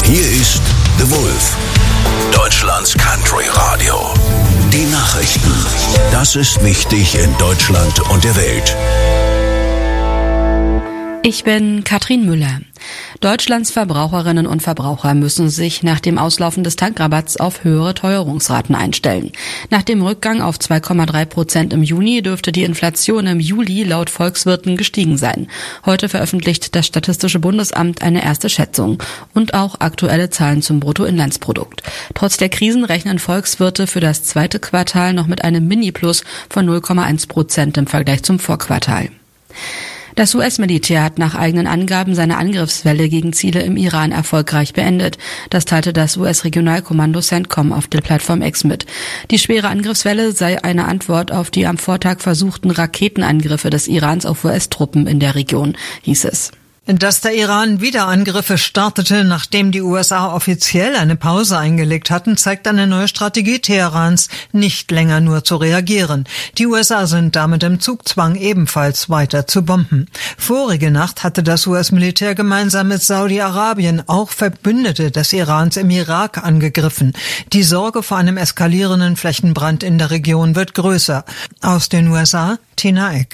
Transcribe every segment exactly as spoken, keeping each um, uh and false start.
Hier ist The Wolf, Deutschlands Country Radio. Die Nachrichten. Das ist wichtig in Deutschland und der Welt. Ich bin Katrin Müller. Deutschlands Verbraucherinnen und Verbraucher müssen sich nach dem Auslaufen des Tankrabatts auf höhere Teuerungsraten einstellen. Nach dem Rückgang auf zwei Komma drei Prozent im Juni dürfte die Inflation im Juli laut Volkswirten gestiegen sein. Heute veröffentlicht das Statistische Bundesamt eine erste Schätzung und auch aktuelle Zahlen zum Bruttoinlandsprodukt. Trotz der Krisen rechnen Volkswirte für das zweite Quartal noch mit einem Mini-Plus von null Komma eins Prozent im Vergleich zum Vorquartal. Das U S-Militär hat nach eigenen Angaben seine Angriffswelle gegen Ziele im Iran erfolgreich beendet. Das teilte das U S-Regionalkommando CENTCOM auf der Plattform X mit. Die schwere Angriffswelle sei eine Antwort auf die am Vortag versuchten Raketenangriffe des Irans auf U S-Truppen in der Region, hieß es. Dass der Iran wieder Angriffe startete, nachdem die U S A offiziell eine Pause eingelegt hatten, zeigt eine neue Strategie Teherans, nicht länger nur zu reagieren. Die U S A sind damit im Zugzwang, ebenfalls weiter zu bomben. Vorige Nacht hatte das U S-Militär gemeinsam mit Saudi-Arabien auch Verbündete des Irans im Irak angegriffen. Die Sorge vor einem eskalierenden Flächenbrand in der Region wird größer. Aus den U S A, Tina Eck.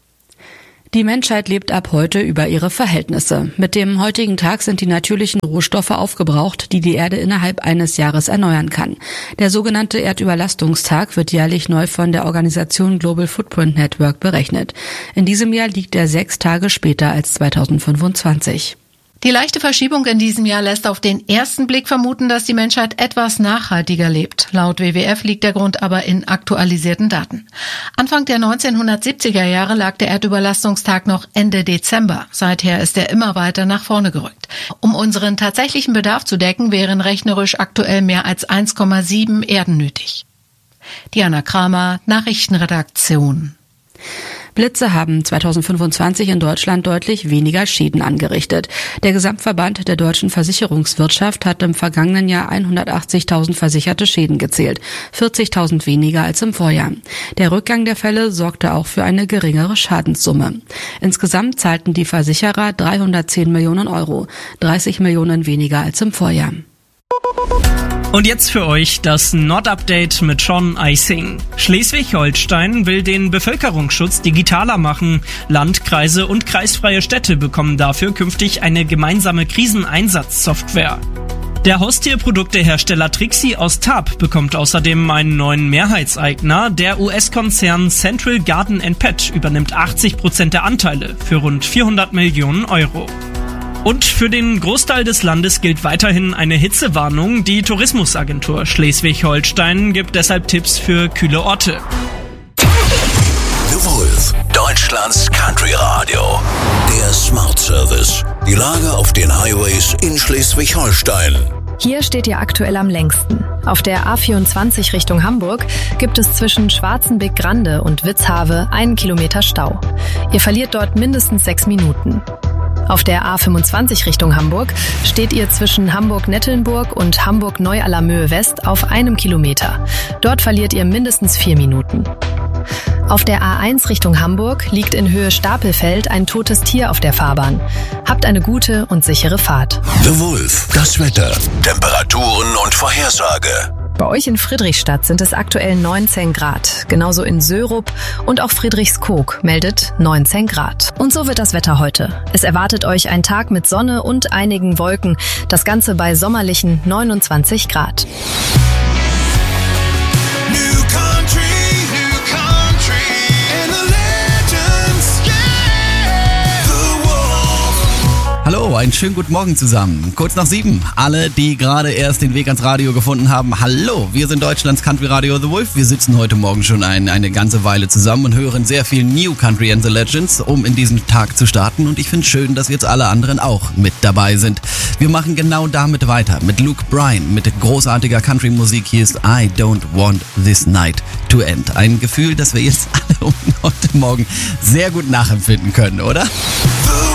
Die Menschheit lebt ab heute über ihre Verhältnisse. Mit dem heutigen Tag sind die natürlichen Rohstoffe aufgebraucht, die die Erde innerhalb eines Jahres erneuern kann. Der sogenannte Erdüberlastungstag wird jährlich neu von der Organisation Global Footprint Network berechnet. In diesem Jahr liegt er sechs Tage später als zweitausendfünfundzwanzig. Die leichte Verschiebung in diesem Jahr lässt auf den ersten Blick vermuten, dass die Menschheit etwas nachhaltiger lebt. Laut W W F liegt der Grund aber in aktualisierten Daten. Anfang der neunzehnhundertsiebziger Jahre lag der Erdüberlastungstag noch Ende Dezember. Seither ist er immer weiter nach vorne gerückt. Um unseren tatsächlichen Bedarf zu decken, wären rechnerisch aktuell mehr als eins Komma sieben Erden nötig. Diana Kramer, Nachrichtenredaktion. Blitze haben zweitausendfünfundzwanzig in Deutschland deutlich weniger Schäden angerichtet. Der Gesamtverband der deutschen Versicherungswirtschaft hat im vergangenen Jahr hundertachtzigtausend versicherte Schäden gezählt, vierzigtausend weniger als im Vorjahr. Der Rückgang der Fälle sorgte auch für eine geringere Schadenssumme. Insgesamt zahlten die Versicherer dreihundertzehn Millionen Euro, dreißig Millionen weniger als im Vorjahr. Und jetzt für euch das Nord-Update mit Sean Eising. Schleswig-Holstein will den Bevölkerungsschutz digitaler machen. Landkreise und kreisfreie Städte bekommen dafür künftig eine gemeinsame Kriseneinsatzsoftware. Der Haustierproduktehersteller Trixie aus Taab bekommt außerdem einen neuen Mehrheitseigner. Der U S-Konzern Central Garden and Pet übernimmt achtzig Prozent der Anteile für rund vierhundert Millionen Euro. Und für den Großteil des Landes gilt weiterhin eine Hitzewarnung. Die Tourismusagentur Schleswig-Holstein gibt deshalb Tipps für kühle Orte. The Wolf, Deutschlands Country Radio. Der Smart Service. Die Lage auf den Highways in Schleswig-Holstein. Hier steht ihr aktuell am längsten. Auf der A vierundzwanzig Richtung Hamburg gibt es zwischen Schwarzenbeck-Grande und Witzhave einen Kilometer Stau. Ihr verliert dort mindestens sechs Minuten. Auf der A fünfundzwanzig Richtung Hamburg steht ihr zwischen Hamburg-Nettelnburg und Hamburg-Neu-Allermöhe West auf einem Kilometer. Dort verliert ihr mindestens vier Minuten. Auf der A eins Richtung Hamburg liegt in Höhe Stapelfeld ein totes Tier auf der Fahrbahn. Habt eine gute und sichere Fahrt. The Wolf, das Wetter, Temperaturen und Vorhersage. Bei euch in Friedrichstadt sind es aktuell neunzehn Grad. Genauso in Sörup und auch Friedrichskoog meldet neunzehn Grad. Und so wird das Wetter heute. Es erwartet euch ein Tag mit Sonne und einigen Wolken. Das Ganze bei sommerlichen neunundzwanzig Grad. Hallo, einen schönen guten Morgen zusammen. Kurz nach sieben. Alle, die gerade erst den Weg ans Radio gefunden haben, hallo. Wir sind Deutschlands Country Radio The Wolf. Wir sitzen heute Morgen schon ein, eine ganze Weile zusammen und hören sehr viel New Country and the Legends, um in diesen Tag zu starten. Und ich finde es schön, dass jetzt alle anderen auch mit dabei sind. Wir machen genau damit weiter. Mit Luke Bryan, mit großartiger Country-Musik. Hier ist I Don't Want This Night to End. Ein Gefühl, das wir jetzt alle heute Morgen sehr gut nachempfinden können, oder?